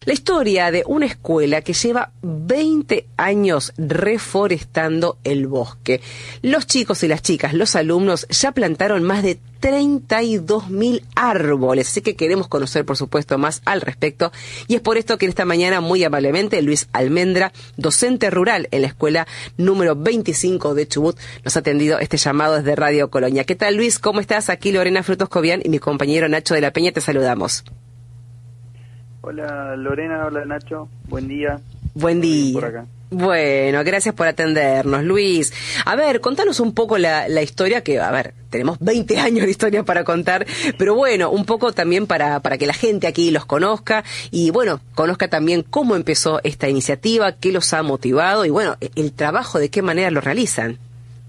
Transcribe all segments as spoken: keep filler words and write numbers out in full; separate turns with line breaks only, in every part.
La historia de una escuela que lleva veinte años reforestando el bosque. Los chicos y las chicas, los alumnos, ya plantaron más de treinta y dos mil árboles, así que queremos conocer, por supuesto, más al respecto, y es por esto que en esta mañana, muy amablemente, Luis Almendra, docente rural en la escuela número veinticinco de Chubut, nos ha atendido este llamado desde Radio Colonia. ¿Qué tal, Luis? ¿Cómo estás? Aquí Lorena Frutos Cobian y mi compañero Nacho de la Peña, te saludamos.
Hola Lorena, hola Nacho, buen día.
Buen día.
Por acá.
Bueno, gracias por atendernos, Luis. A ver, contanos un poco la, la historia, que, a ver, tenemos veinte años de historia para contar, pero bueno, un poco también para, para que la gente aquí los conozca y, bueno, conozca también cómo empezó esta iniciativa, qué los ha motivado y, bueno, el trabajo, de qué manera lo realizan.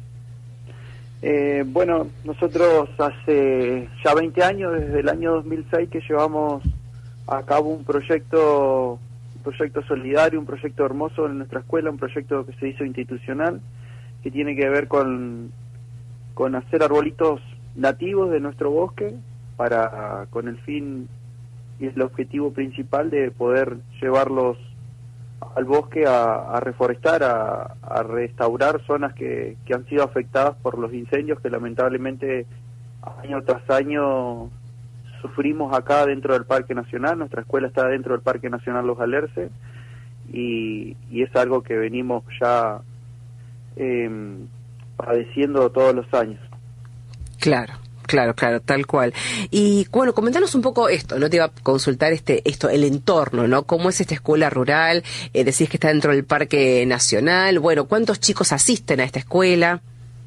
Eh, bueno, nosotros hace ya veinte años, desde el año dos mil seis, que llevamos a cabo un proyecto, un proyecto solidario, un proyecto hermoso en nuestra escuela, un proyecto que se hizo institucional, que tiene que ver con, con hacer arbolitos nativos de nuestro bosque, para con el fin y el objetivo principal de poder llevarlos al bosque a, a reforestar, a, a restaurar zonas que, que han sido afectadas por los incendios que lamentablemente año tras año sufrimos acá dentro del Parque Nacional. Nuestra escuela está dentro del Parque Nacional Los Alerces y, y es algo que venimos ya eh, padeciendo todos los años.
Claro. Claro, claro, tal cual. Y bueno, comentanos un poco esto, ¿no? Te iba a consultar este, esto, el entorno, ¿no? ¿Cómo es esta escuela rural? Eh, decís que está dentro del Parque Nacional. Bueno, ¿cuántos chicos asisten a esta escuela?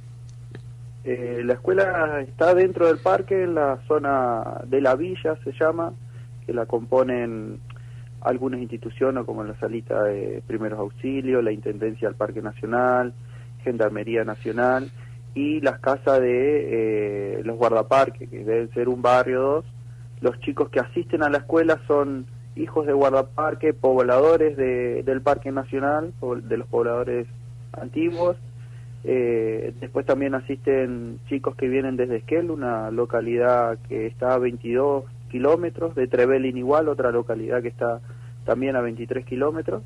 Eh, la escuela está dentro del parque, en la zona de la villa se llama, que la componen algunas instituciones como la Salita de Primeros Auxilios, la Intendencia del Parque Nacional, Gendarmería Nacional y las casas de eh, los guardaparques, que deben ser un barrio o dos. Los chicos que asisten a la escuela son hijos de guardaparque, pobladores de, del Parque Nacional, de los pobladores antiguos. Eh, después también asisten chicos que vienen desde Esquel, una localidad que está a veintidós kilómetros, de Trevelin igual, otra localidad que está también a veintitrés kilómetros,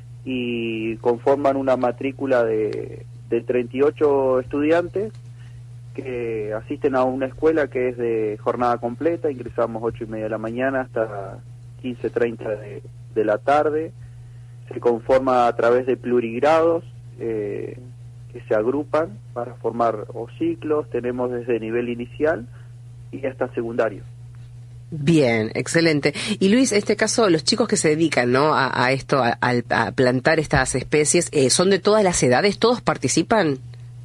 y conforman una matrícula de, de treinta y ocho estudiantes que asisten a una escuela que es de jornada completa. Ingresamos ocho y media de la mañana hasta quince treinta de, de la tarde. Se conforma a través de plurigrados, eh, que se agrupan para formar o ciclos. Tenemos desde nivel inicial y hasta secundario.
Bien, excelente. Y Luis, en este caso, los chicos que se dedican, ¿no?, a, a esto, a, a plantar estas especies, eh, ¿son de todas las edades? ¿Todos participan?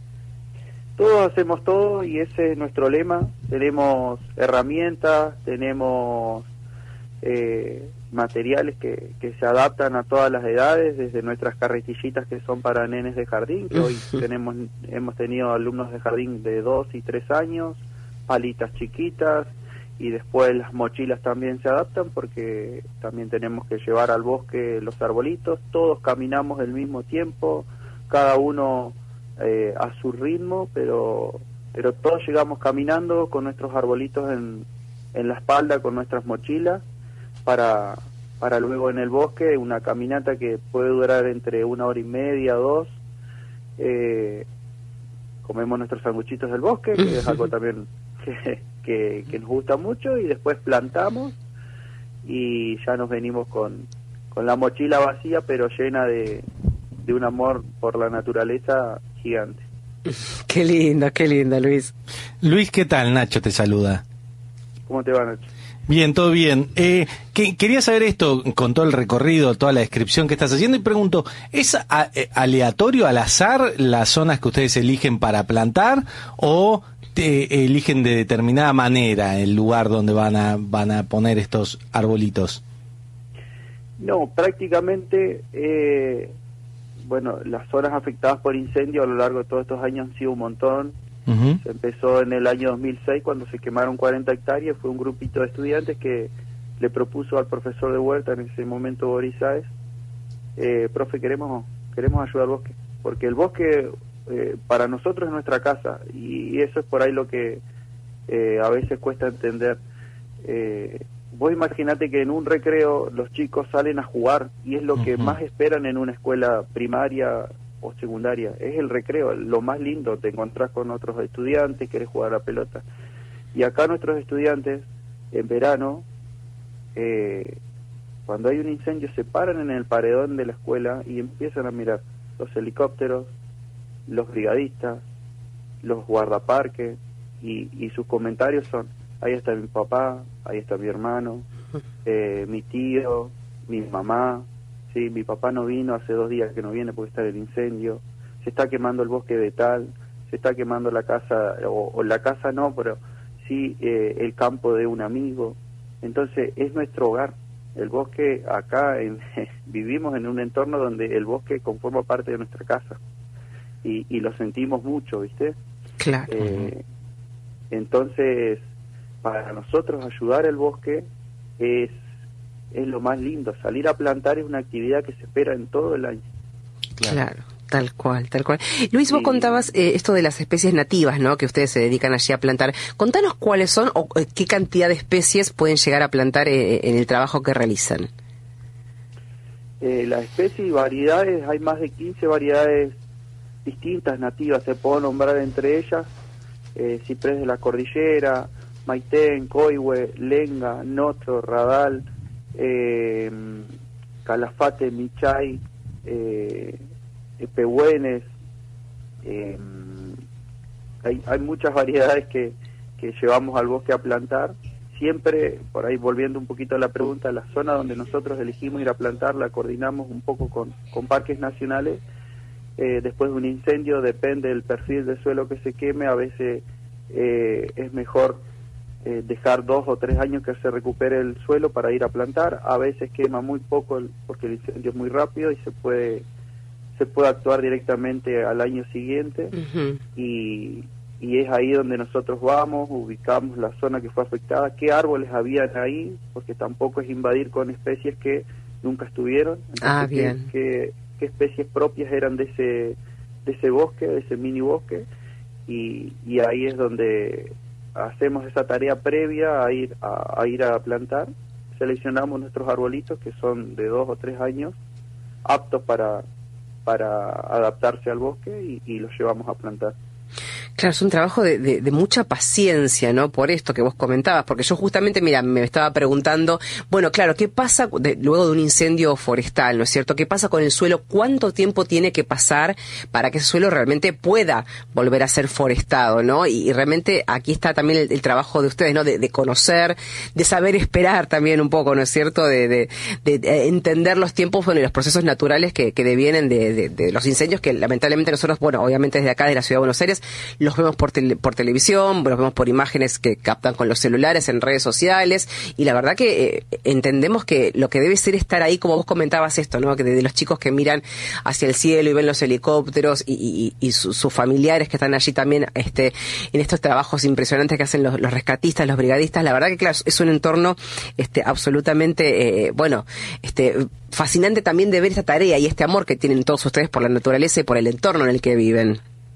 Todos hacemos todo y ese es nuestro lema. Tenemos herramientas, tenemos eh, materiales que, que se adaptan a todas las edades, desde nuestras carretillitas que son para nenes de jardín, que hoy tenemos hemos tenido alumnos de jardín de dos y tres años, palitas chiquitas, y después las mochilas también se adaptan porque también tenemos que llevar al bosque los arbolitos. Todos caminamos al mismo tiempo, cada uno eh, a su ritmo, pero pero todos llegamos caminando con nuestros arbolitos en, en la espalda, con nuestras mochilas, para, para luego en el bosque, una caminata que puede durar entre una hora y media, dos. Eh, comemos nuestros sanguchitos del bosque, que es algo también que, que, que nos gusta mucho, y después plantamos y ya nos venimos con, con la mochila vacía, pero llena de, de un amor por la naturaleza gigante.
Qué lindo, qué lindo, Luis.
Luis, ¿qué tal? Nacho te saluda.
¿Cómo te va, Nacho?
Bien, todo bien. Eh, que, quería saber esto, con todo el recorrido, toda la descripción que estás haciendo, y pregunto, ¿es a, eh, aleatorio, al azar, las zonas que ustedes eligen para plantar, o te eligen de determinada manera el lugar donde van a, van a poner estos arbolitos?
No, prácticamente, eh, bueno, las zonas afectadas por incendio a lo largo de todos estos años han sido un montón. Uh-huh. Se empezó en el año dos mil seis cuando se quemaron cuarenta hectáreas. Fue un grupito de estudiantes que le propuso al profesor de huerta en ese momento, Boris Sáez, eh, profe, queremos queremos ayudar al bosque, porque el bosque eh, para nosotros es nuestra casa, y eso es por ahí lo que eh, a veces cuesta entender. Eh, vos imaginate que en un recreo los chicos salen a jugar y es lo uh-huh. que más esperan en una escuela primaria o secundaria, es el recreo, lo más lindo, te encontrás con otros estudiantes, querés jugar a la pelota. Y acá nuestros estudiantes, en verano, eh, cuando hay un incendio, se paran en el paredón de la escuela y empiezan a mirar los helicópteros, los brigadistas, los guardaparques, y, y sus comentarios son: ahí está mi papá, ahí está mi hermano, eh, mi tío, mi mamá, sí, mi papá no vino, hace dos días que no viene porque está el incendio, se está quemando el bosque de tal, se está quemando la casa, o, o la casa no, pero sí eh, el campo de un amigo. Entonces es nuestro hogar. El bosque acá, en, vivimos en un entorno donde el bosque conforma parte de nuestra casa y, y lo sentimos mucho, ¿viste?
Claro.
Eh, entonces, para nosotros ayudar el bosque es, es lo más lindo. Salir a plantar es una actividad que se espera en todo el año.
Claro. Claro. Tal cual, tal cual. Luis, vos sí. contabas eh, esto de las especies nativas, ¿no?, que ustedes se dedican allí a plantar. Contanos cuáles son o eh, qué cantidad de especies pueden llegar a plantar eh, en el trabajo que realizan.
Eh, las especies y variedades, hay más de quince variedades distintas nativas, se puedo nombrar entre ellas eh, ciprés de la cordillera, maitén, coihue, lenga, notro, radal, eh, calafate, michay, eh, pehuenes, eh, hay, hay muchas variedades que, que llevamos al bosque a plantar. Siempre, por ahí volviendo un poquito a la pregunta, la zona donde nosotros elegimos ir a plantar la coordinamos un poco con, con parques nacionales. Eh, después de un incendio, depende del perfil de suelo que se queme, a veces eh, es mejor eh, dejar dos o tres años que se recupere el suelo para ir a plantar. A veces quema muy poco el, porque el incendio es muy rápido y se puede se puede actuar directamente al año siguiente. Uh-huh. y, y es ahí donde nosotros vamos, ubicamos la zona que fue afectada, qué árboles habían ahí, porque tampoco es invadir con especies que nunca estuvieron. Entonces,
ah, bien.
Qué, qué, qué especies propias eran de ese de ese bosque, de ese mini bosque, y, y ahí es donde hacemos esa tarea previa a ir a, a ir a plantar. Seleccionamos nuestros arbolitos que son de dos o tres años, aptos para para adaptarse al bosque, y, y los llevamos a plantar.
Claro, es un trabajo de, de, de mucha paciencia, ¿no? Por esto que vos comentabas, porque yo justamente, mira, me estaba preguntando, bueno, claro, ¿qué pasa de, luego de un incendio forestal, ¿no es cierto? ¿Qué pasa con el suelo? ¿Cuánto tiempo tiene que pasar para que ese suelo realmente pueda volver a ser forestado, ¿no? Y, y realmente aquí está también el, el trabajo de ustedes, ¿no? De, de conocer, de saber esperar también un poco, ¿no es cierto? De, de, de, de entender los tiempos, bueno, y los procesos naturales que, que devienen de, de, de los incendios, que lamentablemente nosotros, bueno, obviamente desde acá, de la Ciudad de Buenos Aires, los vemos por, tele, por televisión, los vemos por imágenes que captan con los celulares en redes sociales, y la verdad que eh, entendemos que lo que debe ser estar ahí, como vos comentabas esto, ¿no? Que de, de los chicos que miran hacia el cielo y ven los helicópteros, y, y, y su, sus familiares que están allí también este, en estos trabajos impresionantes que hacen los, los rescatistas, los brigadistas. La verdad que claro, es un entorno este, absolutamente, eh, bueno, este, fascinante también de ver esta tarea y este amor que tienen todos ustedes por la naturaleza y por el entorno en el que viven.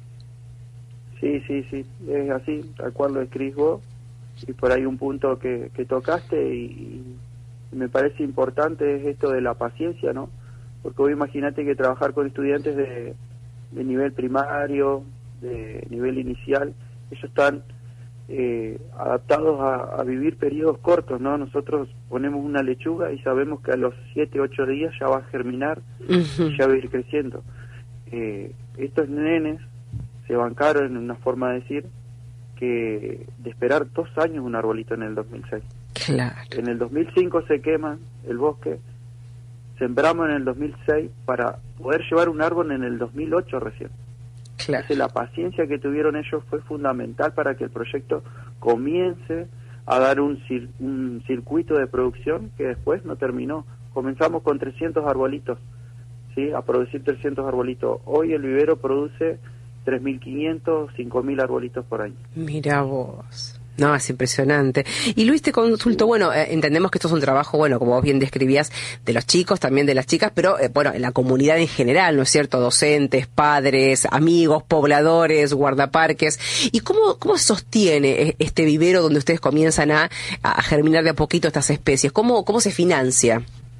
Sí, sí, sí, es así, tal cual lo escribís vos, y por ahí un punto que, que tocaste y, y me parece importante es esto de la paciencia, ¿no? Porque vos imagínate que trabajar con estudiantes de, de nivel primario, de nivel inicial, ellos están eh, adaptados a, a vivir periodos cortos, ¿no? Nosotros ponemos una lechuga y sabemos que a los siete, ocho días ya va a germinar, uh-huh. y ya va a ir creciendo. Eh, estos nenes se bancaron en una forma de decir que de esperar dos años un arbolito en el dos mil seis.
Claro.
En el dos mil cinco se quema el bosque, sembramos en el dos mil seis para poder llevar un árbol en el dos mil ocho recién.
Claro.
Entonces la paciencia que tuvieron ellos fue fundamental para que el proyecto comience a dar un, cir- un circuito de producción que después no terminó. Comenzamos con trescientos arbolitos, ¿sí? A producir trescientos arbolitos. Hoy el vivero produce tres mil quinientos, cinco mil arbolitos por año.
Mira vos. No, es impresionante. Y Luis, te consulto, bueno, eh, entendemos que esto es un trabajo, bueno, como vos bien describías, de los chicos, también de las chicas, pero, eh, bueno, en la comunidad en general, ¿no es cierto? Docentes, padres, amigos, pobladores, guardaparques. ¿Y cómo, cómo se sostiene este vivero donde ustedes comienzan a, a germinar de a poquito estas especies? ¿Cómo, cómo se financia?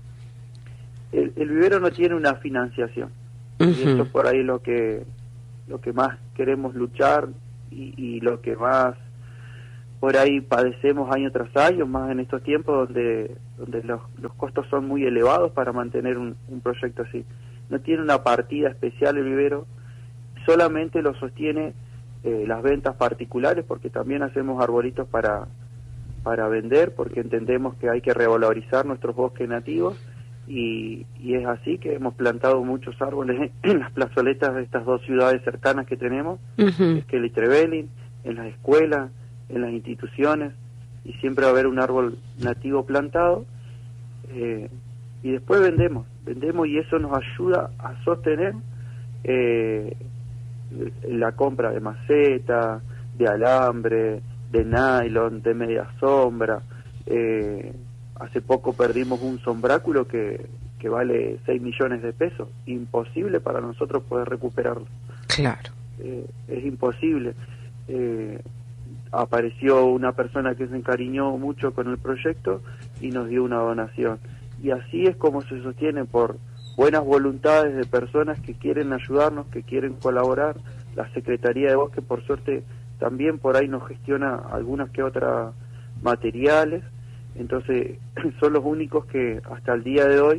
El, el vivero no tiene una financiación. Uh-huh. Y esto por ahí es lo que, lo que más queremos luchar y, y lo que más por ahí padecemos año tras año, más en estos tiempos donde donde los, los costos son muy elevados para mantener un, un proyecto así. No tiene una partida especial el vivero, solamente lo sostiene eh, las ventas particulares, porque también hacemos arbolitos para, para vender, porque entendemos que hay que revalorizar nuestros bosques nativos, y, y es así que hemos plantado muchos árboles en las plazoletas de estas dos ciudades cercanas que tenemos, uh-huh. Esquel y Trevelin, en las escuelas, en las instituciones, y siempre va a haber un árbol nativo plantado, eh, y después vendemos, vendemos y eso nos ayuda a sostener eh, la compra de maceta, de alambre, de nylon, de media sombra. Eh, hace poco perdimos un sombráculo que, que vale seis millones de pesos, imposible para nosotros poder recuperarlo.
Claro.
Eh, es imposible. Eh, apareció una persona que se encariñó mucho con el proyecto y nos dio una donación. Y así es como se sostiene, por buenas voluntades de personas que quieren ayudarnos, que quieren colaborar. La Secretaría de Bosque, por suerte, también por ahí nos gestiona algunas que otras materiales. Entonces, son los únicos que hasta el día de hoy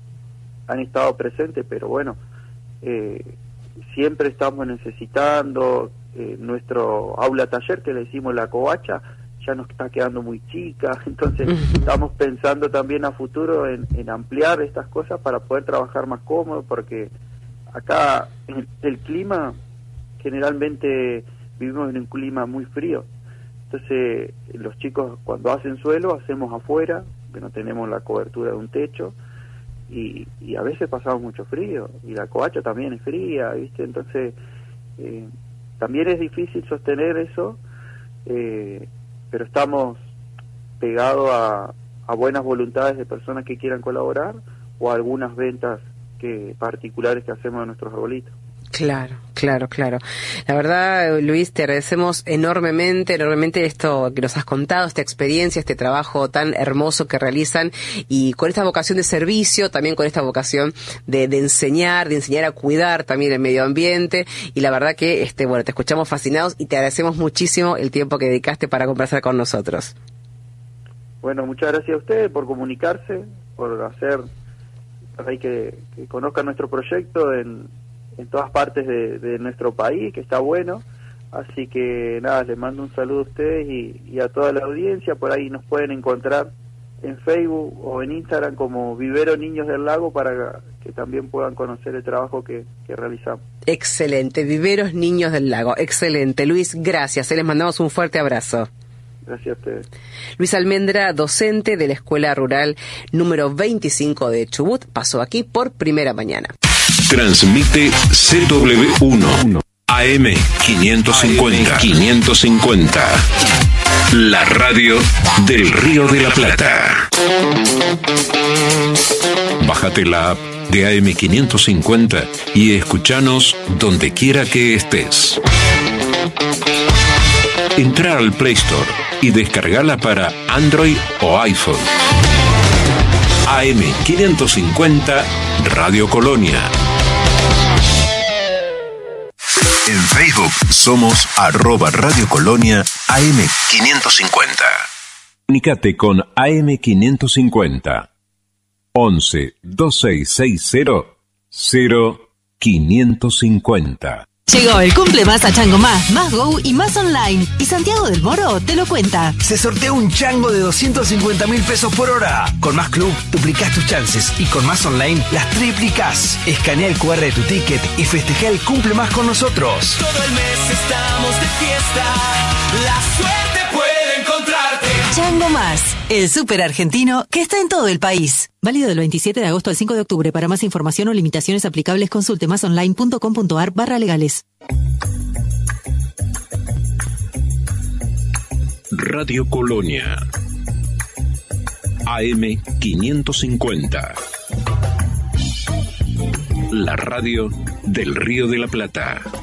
han estado presentes, pero bueno, eh, siempre estamos necesitando. Eh, nuestro aula taller, que le decimos la covacha, ya nos está quedando muy chica, entonces uh-huh. estamos pensando también a futuro en, en ampliar estas cosas para poder trabajar más cómodo, porque acá el, el clima, generalmente vivimos en un clima muy frío, entonces los chicos cuando hacen suelo hacemos afuera, que no tenemos la cobertura de un techo, y, y a veces pasamos mucho frío, y la covacha también es fría, ¿viste? Entonces eh, también es difícil sostener eso, eh, pero estamos pegados a, a buenas voluntades de personas que quieran colaborar, o a algunas ventas que particulares que hacemos de nuestros arbolitos.
Claro, claro, claro. La verdad, Luis, te agradecemos enormemente, enormemente esto que nos has contado, esta experiencia, este trabajo tan hermoso que realizan, y con esta vocación de servicio, también con esta vocación de, de enseñar, de enseñar a cuidar también el medio ambiente, y la verdad que, este, bueno, te escuchamos fascinados y te agradecemos muchísimo el tiempo que dedicaste para conversar con nosotros.
Bueno, muchas gracias a ustedes por comunicarse, por hacer, para que, que conozcan nuestro proyecto en en todas partes de, de nuestro país, que está bueno. Así que nada, les mando un saludo a ustedes y, y a toda la audiencia. Por ahí nos pueden encontrar en Facebook o en Instagram como Vivero Niños del Lago, para que también puedan conocer el trabajo que, que realizamos.
Excelente, Viveros Niños del Lago, excelente. Luis, gracias, les mandamos un fuerte abrazo.
Gracias a ustedes.
Luis Almendra, docente de la Escuela Rural número veinticinco de Chubut, pasó aquí por Primera Mañana.
Transmite C W uno A M quinientos cincuenta. quinientos cincuenta. La radio del Río de la Plata. Bájate la app de A M quinientos cincuenta y escuchanos donde quiera que estés. Entra al Play Store y descargala para Android o iPhone. A M quinientos cincuenta Radio Colonia. En Facebook somos arroba Radio Colonia A M quinientos cincuenta. Comunicate con A M quinientos cincuenta. once, dos seis seis cero, cero quinientos cincuenta.
Llegó el cumple más a Chango Más, Más Go y Más Online. Y Santiago del Moro te lo cuenta.
Se sortea un chango de doscientos cincuenta mil pesos por hora. Con Más Club duplicás tus chances y con Más Online las triplicás. Escanea el cu erre de tu ticket y festeja el cumple más con nosotros.
Todo el mes estamos de fiesta. La suerte puede encontrarte.
Chango Más, el súper argentino que está en todo el país. Válido del veintisiete de agosto al cinco de octubre. Para más información o limitaciones aplicables, consulte masonline.com.ar barra legales.
Radio Colonia. A M quinientos cincuenta. La radio del Río de la Plata.